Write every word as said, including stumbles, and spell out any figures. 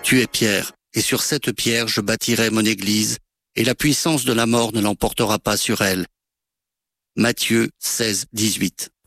Tu es pierre, et sur cette pierre je bâtirai mon église, et la puissance de la mort ne l'emportera pas sur elle. Matthieu seize, dix-huit.